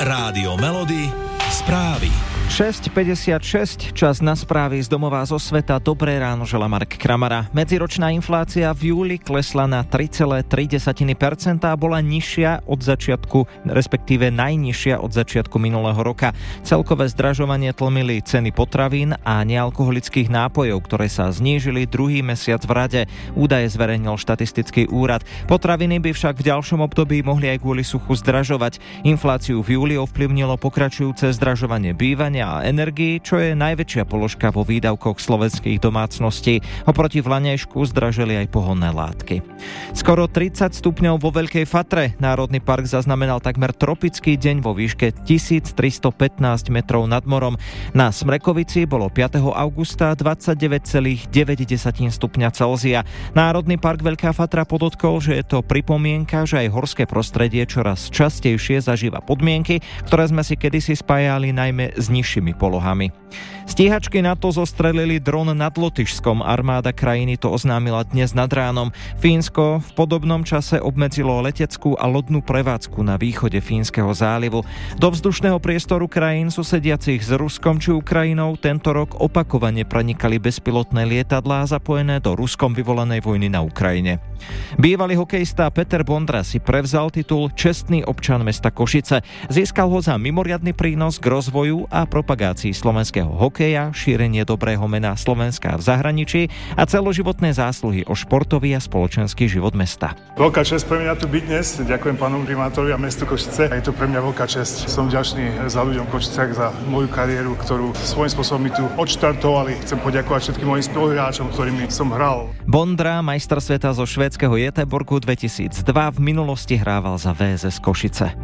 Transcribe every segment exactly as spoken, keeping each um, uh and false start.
Rádio Melody, správy. šesť päťdesiatšesť, čas na správy z domova zo sveta. Dobré ráno, želá Marek Kramara. Medziročná inflácia v júli klesla na tri celé tri percentá a bola nižšia od začiatku, respektíve najnižšia od začiatku minulého roka. Celkové zdražovanie tlmili ceny potravín a nealkoholických nápojov, ktoré sa znížili druhý mesiac v rade. Údaje zverejnil štatistický úrad. Potraviny by však v ďalšom období mohli aj kvôli suchu zdražovať. Infláciu v júli ovplyvnilo pokračujúce zdražovanie bývania a energii, čo je najväčšia položka vo výdavkoch slovenských domácností. Oproti vlaňajšku zdražili aj pohonné látky. Skoro tridsať stupňov vo Veľkej Fatre. Národný park zaznamenal takmer tropický deň vo výške tisíctristopätnásť metrov nad morom. Na Smrekovici bolo piateho augusta dvadsaťdeväť celá deväť stupňa Celzia. Národný park Veľká Fatra podotkol, že je to pripomienka, že aj horské prostredie čoraz častejšie zažíva podmienky, ktoré sme si kedysi spájali najmä s nižšími polohami. Stíhačky NATO zostrelili dron nad Lotyšskom. Armáda krajiny to oznámila dnes nad ránom. Fínsko v podobnom čase obmedzilo leteckú a lodnú prevádzku na východe Fínskeho zálivu. Do vzdušného priestoru krajín susediacich s Ruskom či Ukrajinou tento rok opakovane prenikali bezpilotné lietadlá zapojené do Ruskom vyvolanej vojny na Ukrajine. Bývalý hokejista Peter Bondra si prevzal titul Čestný občan mesta Košice. Získal ho za mimoriadny prínos k rozvoju a propagácii slovenského hokeja, šírenie dobrého mena Slovenska v zahraničí a celoživotné zásluhy o športový a spoločenský život mesta. Veľká česť pre mňa tu byť dnes. Ďakujem pánu primátorovi a mestu Košice. Je to pre mňa veľká česť. Som vďačný za ľuďom Košicách za moju kariéru, ktorú svojím spôsobom mi tu odštartovali. Chcem poďakovať všetkým mojim spoluhráčom, ktorými som hral. Bondra, majster sveta zo švédskeho Göteborgu dvetisícdva, v minulosti hrával za vé es es Košice.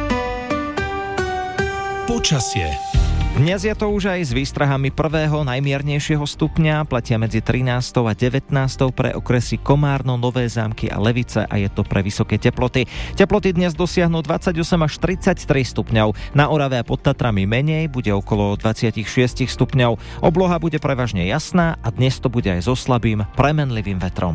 Počasie. Dnes je to už aj s výstrahami prvého najmiernejšieho stupňa, platia medzi trinástou a devätnástou pre okresy Komárno, Nové Zámky a Levice a je to pre vysoké teploty. Teploty dnes dosiahnu dvadsaťosem až tridsaťtri stupňov. Na Orave a pod Tatrami menej, bude okolo dvadsaťšesť stupňov. Obloha bude prevažne jasná a dnes to bude aj so slabým, premenlivým vetrom.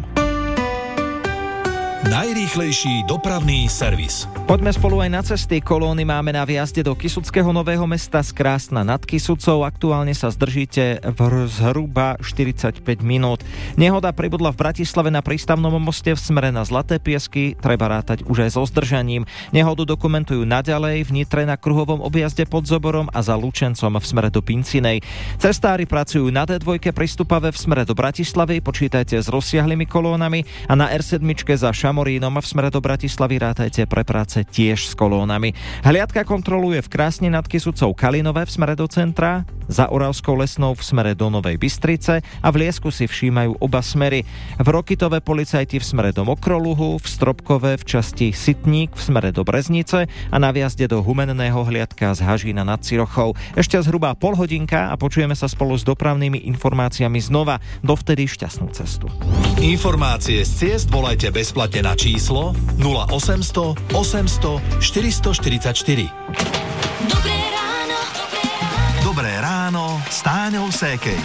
Najrýchlejší dopravný servis. Poďme spolu aj na cesty. Kolóny máme na výjazde do Kysuckého Nového Mesta z Krásna nad Kysucou. Aktuálne sa zdržíte v zhruba štyridsaťpäť minút. Nehoda pribudla v Bratislave na prístavnom moste v smere na Zlaté Piesky. Treba rátať už aj so zdržaním. Nehodu dokumentujú naďalej v Nitre na kruhovom objazde pod Zoborom a za Lučencom v smere do Pincinej. Cestári pracujú na dé dva pri Stupave v smere do Bratislavy. Počítajte s rozsiahlými kolónami a na er sedem za Šamorínom v smere do Bratislavy rátajte pre práce tiež s kolónami. Hliadka kontroluje v Krásne nad Kysucou Kalinové v smere do centra, za Oravskou Lesnou v smere do Novej Bystrice a v Liesku si všímajú oba smery. V Rokytove policajti v smere do Mokroluhu, v Stropkove v časti Sitník v smere do Breznice a na viazde do Humenného hliadka z Hažína nad Cirochou. Ešte zhruba pol hodinka a počujeme sa spolu s dopravnými informáciami znova. Dovtedy šťastnú cestu. Informácie z ciest volajte bezplatne na číslo nula osemsto osemsto štyristoštyridsaťštyri. Dobré ráno. Dobré ráno s Táňou Sékej.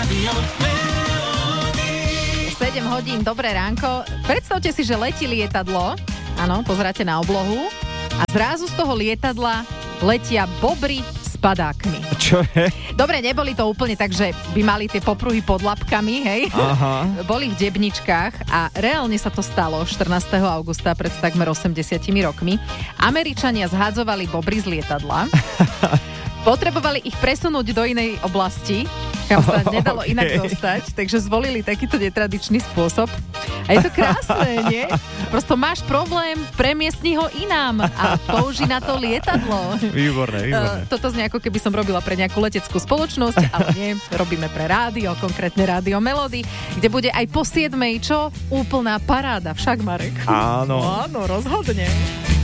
sedem hodín, dobré ránko. Predstavte si, že letí lietadlo. Áno, pozeráte na oblohu. A zrazu z toho lietadla letia bobry s padákmi. Čo je? Dobre, neboli to úplne tak, že by mali tie popruhy pod labkami, hej? Aha. Boli v debničkách a reálne sa to stalo štrnásteho augusta pred takmer osemdesiatimi rokmi. Američania zhádzovali bobry z lietadla. Potrebovali ich presunúť do inej oblasti, kam sa nedalo okay. inak dostať, takže zvolili takýto netradičný spôsob. A je to krásne, nie? Prosto máš problém, premiestni ho inám a použi na to lietadlo. Výborné, výborné. Uh, toto znie ako keby som robila pre nejakú leteckú spoločnosť, ale nie, robíme pre rádio, konkrétne Rádio Melody, kde bude aj po siedmej čo? Úplná paráda, však Marek? Áno. Áno, rozhodne.